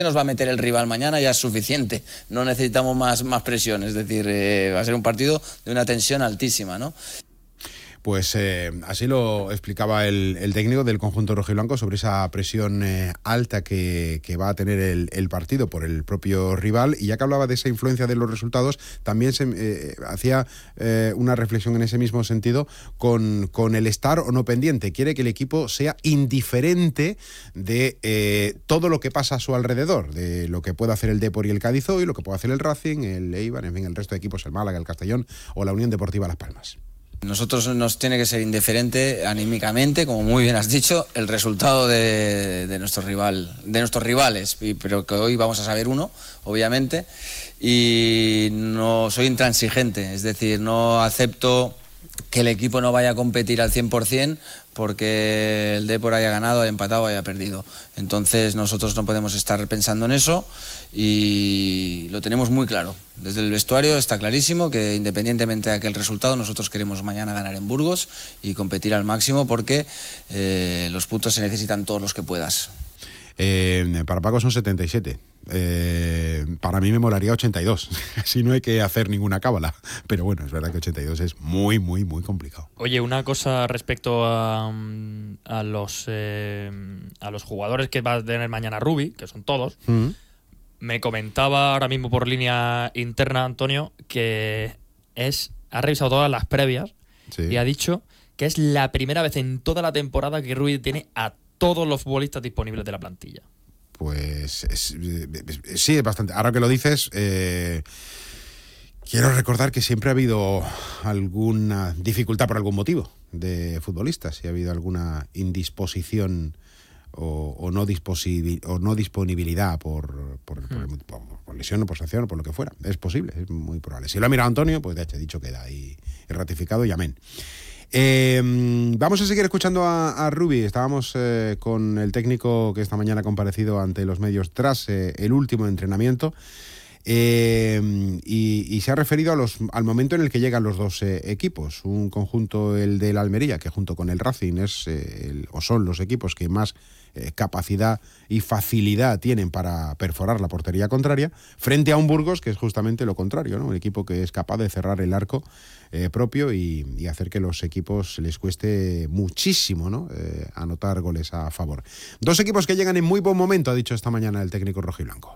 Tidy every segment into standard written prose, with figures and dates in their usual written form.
nos va a meter el rival mañana ya es suficiente, no necesitamos más presión, es decir, va a ser un partido de una tensión altísima, ¿no? Pues así lo explicaba el técnico del conjunto rojiblanco sobre esa presión alta que va a tener el partido por el propio rival. Y ya que hablaba de esa influencia de los resultados, también se hacía una reflexión en ese mismo sentido con el estar o no pendiente. Quiere que el equipo sea indiferente de todo lo que pasa a su alrededor, de lo que pueda hacer el Depor y el Cádiz hoy, lo que puede hacer el Racing, el Eibar, en fin, el resto de equipos, el Málaga, el Castellón o la Unión Deportiva Las Palmas. Nosotros nos tiene que ser indiferente anímicamente, como muy bien has dicho, el resultado de nuestro rival, de nuestros rivales, pero que hoy vamos a saber uno, obviamente, y no soy intransigente, es decir, no acepto que el equipo no vaya a competir al 100% porque el Depor haya ganado, haya empatado, haya perdido. Entonces nosotros no podemos estar pensando en eso y lo tenemos muy claro. Desde el vestuario está clarísimo que independientemente de aquel resultado, nosotros queremos mañana ganar en Burgos y competir al máximo porque los puntos se necesitan todos los que puedas. Para Paco son 77. Para mí me molaría 82. Así no hay que hacer ninguna cábala. Pero bueno, es verdad que 82 es muy, muy, muy complicado. Oye, una cosa respecto a los jugadores que va a tener mañana Rubi, que son todos. Me comentaba ahora mismo por línea interna, Antonio, que ha revisado todas las previas, sí, y ha dicho que es la primera vez en toda la temporada que Rubi tiene a todos los futbolistas disponibles de la plantilla. Pues sí, es bastante. Ahora que lo dices, quiero recordar que siempre ha habido alguna dificultad por algún motivo de futbolistas, si ha habido alguna indisposición o no disponibilidad por lesión o por sanción o por lo que fuera. Es posible, es muy probable. Si lo ha mirado Antonio, pues de hecho dicho queda ahí ratificado y amén. Vamos a seguir escuchando a Rubi. Estábamos con el técnico que esta mañana ha comparecido ante los medios tras el último entrenamiento y se ha referido al momento en el que llegan los dos equipos. Un conjunto, el del Almería, que junto con el Racing son los equipos que más capacidad y facilidad tienen para perforar la portería contraria, frente a un Burgos que es justamente lo contrario, ¿no? Un equipo que es capaz de cerrar el arco propio y hacer que los equipos les cueste muchísimo, ¿no? Anotar goles a favor. Dos equipos que llegan en muy buen momento, ha dicho esta mañana el técnico rojiblanco.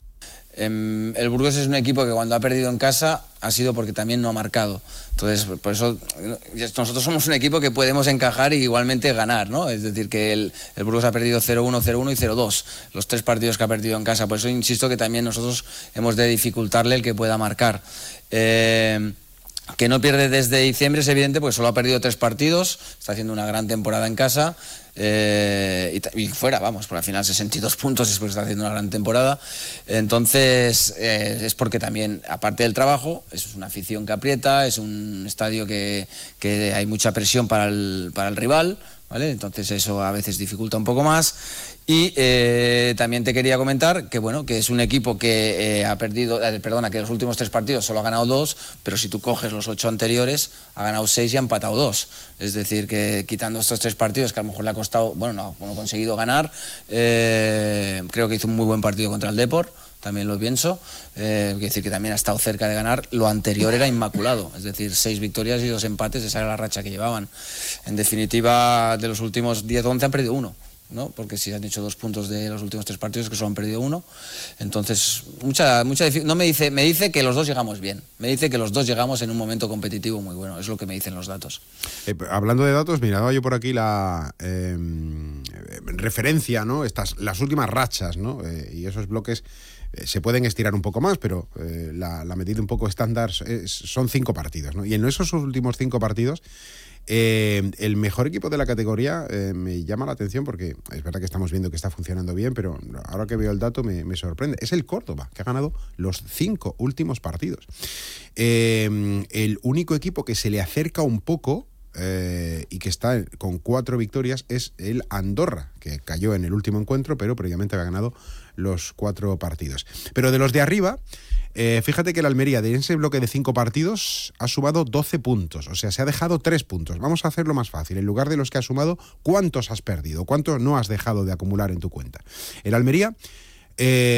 El Burgos es un equipo que cuando ha perdido en casa ha sido porque también no ha marcado. Entonces, por eso nosotros somos un equipo que podemos encajar y igualmente ganar, ¿no? Es decir, que el Burgos ha perdido 0-1, 0-1 y 0-2, los 3 partidos que ha perdido en casa. Por eso insisto que también nosotros hemos de dificultarle el que pueda marcar. Que no pierde desde diciembre es evidente porque solo ha perdido 3 partidos, está haciendo una gran temporada en casa y fuera, vamos, por al final 62 puntos es porque está haciendo una gran temporada. Entonces es porque también, aparte del trabajo, es una afición que aprieta, es un estadio que hay mucha presión para el rival, ¿vale? Entonces eso a veces dificulta un poco más. Y también te quería comentar que bueno, que es un equipo que ha perdido, que los últimos 3 partidos solo ha ganado 2, pero si tú coges los 8 anteriores, ha ganado 6 y ha empatado 2. Es decir, que quitando estos 3 partidos que a lo mejor le ha costado, no ha conseguido ganar, creo que hizo un muy buen partido contra el Depor. También lo pienso, quiere decir que también ha estado cerca de ganar. Lo anterior era inmaculado, es decir, 6 victorias y 2 empates, esa era la racha que llevaban. En definitiva, de los últimos 10 o 11 han perdido 1, ¿no? Porque si han hecho 2 puntos de los últimos 3 partidos, que solo han perdido 1. Entonces, mucha no me dice que los dos llegamos bien, me dice que los dos llegamos en un momento competitivo muy bueno, es lo que me dicen los datos. Hablando de datos, miraba yo por aquí la referencia, ¿no? Las últimas rachas, ¿no? Y esos bloques se pueden estirar un poco más, pero la medida un poco estándar son 5 partidos, ¿no? Y en esos últimos 5 partidos, el mejor equipo de la categoría me llama la atención porque es verdad que estamos viendo que está funcionando bien, pero ahora que veo el dato me sorprende. Es el Córdoba, que ha ganado los 5 últimos partidos. El único equipo que se le acerca un poco y que está con 4 victorias es el Andorra, que cayó en el último encuentro, pero previamente había ganado los 4 partidos. Pero de los de arriba, fíjate que el Almería, de ese bloque de 5 partidos, ha sumado 12 puntos. O sea, se ha dejado 3 puntos. Vamos a hacerlo más fácil. En lugar de los que has sumado, ¿cuántos has perdido? ¿Cuántos no has dejado de acumular en tu cuenta? El Almería